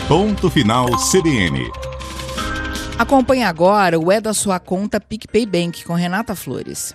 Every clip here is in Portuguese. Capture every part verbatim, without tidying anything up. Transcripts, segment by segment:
Ponto Final C B N. Acompanhe agora o É da Sua Conta PicPay Bank com Renata Flores.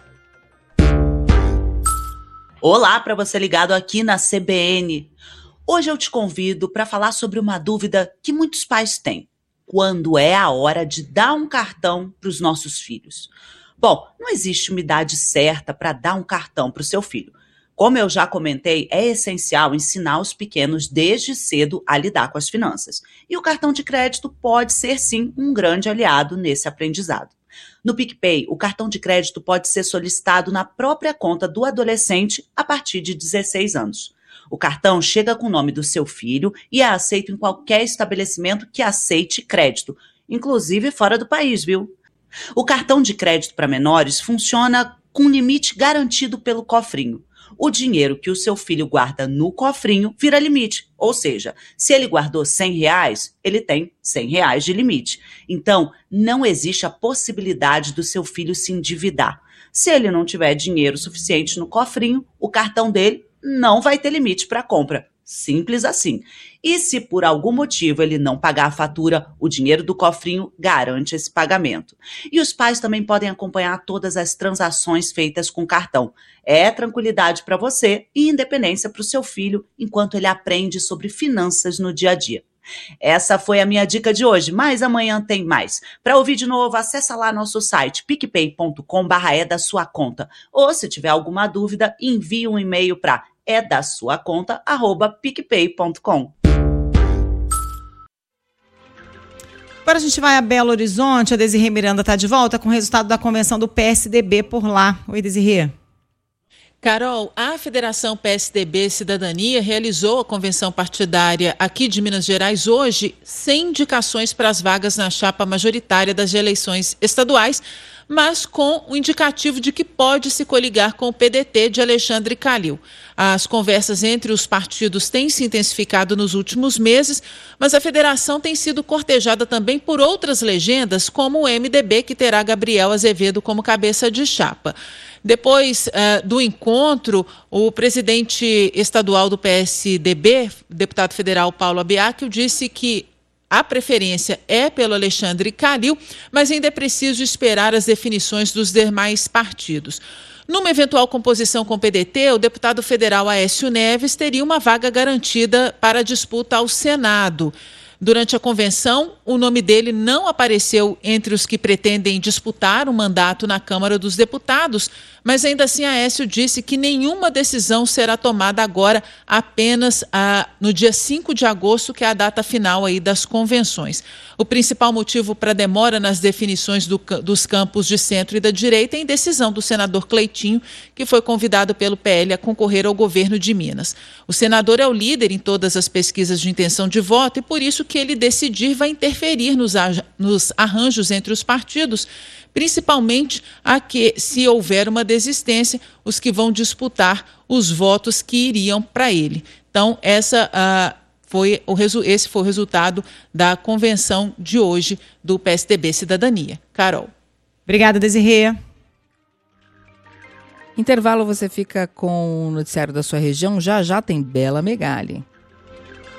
Olá para você ligado aqui na C B N. Hoje eu te convido para falar sobre uma dúvida que muitos pais têm. Quando é a hora de dar um cartão para os nossos filhos? Bom, não existe uma idade certa para dar um cartão para o seu filho. Como eu já comentei, é essencial ensinar os pequenos desde cedo a lidar com as finanças. E o cartão de crédito pode ser, sim, um grande aliado nesse aprendizado. No PicPay, o cartão de crédito pode ser solicitado na própria conta do adolescente a partir de dezesseis anos. O cartão chega com o nome do seu filho e é aceito em qualquer estabelecimento que aceite crédito, inclusive fora do país, viu? O cartão de crédito para menores funciona com limite garantido pelo cofrinho. O dinheiro que o seu filho guarda no cofrinho vira limite, ou seja, se ele guardou cem reais, ele tem cem reais de limite. Então, não existe a possibilidade do seu filho se endividar. Se ele não tiver dinheiro suficiente no cofrinho, o cartão dele não vai ter limite para compra. Simples assim. E se por algum motivo ele não pagar a fatura, o dinheiro do cofrinho garante esse pagamento. E os pais também podem acompanhar todas as transações feitas com cartão. É tranquilidade para você e independência para o seu filho enquanto ele aprende sobre finanças no dia a dia. Essa foi a minha dica de hoje, mas amanhã tem mais. Para ouvir de novo, acessa lá nosso site picpay ponto com barra é da sua conta. Ou se tiver alguma dúvida, envie um e-mail para é da sua conta arroba picpay ponto com. Agora a gente vai a Belo Horizonte. A Desirê Miranda está de volta com o resultado da convenção do P S D B por lá. Oi, Desirê. Carol, a Federação P S D B Cidadania realizou a convenção partidária aqui de Minas Gerais hoje, sem indicações para as vagas na chapa majoritária das eleições estaduais, mas com o indicativo de que pode se coligar com o P D T de Alexandre Calil. As conversas entre os partidos têm se intensificado nos últimos meses, mas a federação tem sido cortejada também por outras legendas, como o M D B, que terá Gabriel Azevedo como cabeça de chapa. Depois uh, do encontro, o presidente estadual do P S D B, deputado federal Paulo Abiacchio, disse que a preferência é pelo Alexandre Calil, mas ainda é preciso esperar as definições dos demais partidos. Numa eventual composição com o P D T, o deputado federal Aécio Neves teria uma vaga garantida para a disputa ao Senado. Durante a convenção, o nome dele não apareceu entre os que pretendem disputar um mandato na Câmara dos Deputados, mas ainda assim Aécio disse que nenhuma decisão será tomada agora, apenas ah, no dia cinco de agosto, que é a data final aí das convenções. O principal motivo para a demora nas definições do, dos campos de centro e da direita é a indecisão do senador Cleitinho, que foi convidado pelo P L a concorrer ao governo de Minas. O senador é o líder em todas as pesquisas de intenção de voto e por isso que ele decidir vai interferir nos, nos arranjos entre os partidos, principalmente a que, se houver uma desistência, os que vão disputar os votos que iriam para ele. Então, essa, uh, foi o, esse foi o resultado da convenção de hoje do P S D B Cidadania. Carol. Obrigada, Desirê. Intervalo, você fica com o noticiário da sua região. Já já tem Bela Megali.